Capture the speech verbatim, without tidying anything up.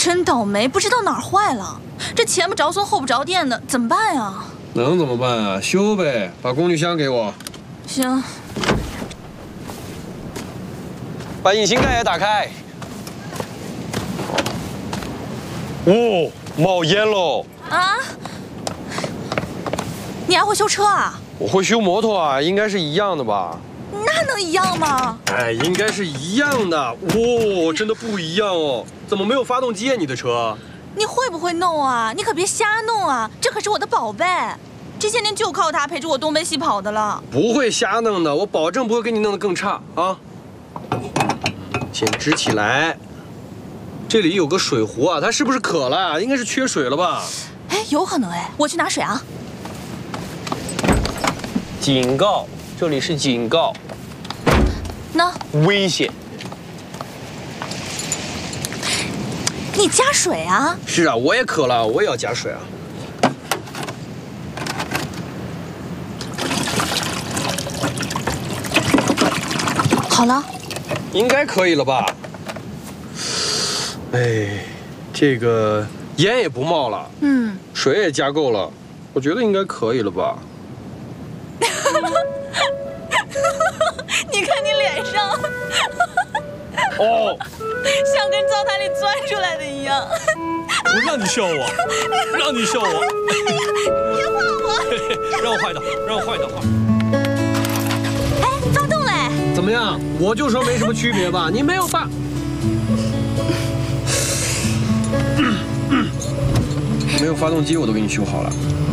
真倒霉，不知道哪儿坏了，这前不着村后不着店的，怎么办呀？ 能怎么办啊？修呗，把工具箱给我。 行。 把引擎盖也打开。哦，冒烟喽！ 啊？你还会修车啊？ 我会修摩托啊，应该是一样的吧？ 那能一样吗？ 哎，应该是一样的。哦，真的不一样哦。怎么没有发动机啊？你的车？ 你会不会弄啊？你可别瞎弄啊！这可是我的宝贝，这些年就靠它陪着我东奔西跑的了。 不会瞎弄的，我保证不会给你弄得更差啊。先支起来。这里有个水壶啊，它是不是渴了？应该是缺水了吧？ 哎，有可能哎，我去拿水啊。 警告，这里是警告。 那危险。 你加水啊？ 是啊，我也渴了，我也要加水啊。 好了， 应该可以了吧？哎，这个烟也不冒了， 嗯， 水也加够了，我觉得应该可以了吧？ 你看你脸上， 哦， 像跟灶台里钻出来的一样。 我让你笑我，让你笑我。 别画我！ 让我画一道，让我画一道画。 哎，发动嘞！ 怎么样？我就说没什么区别吧，你没有发。没有发动机我都给你修好了。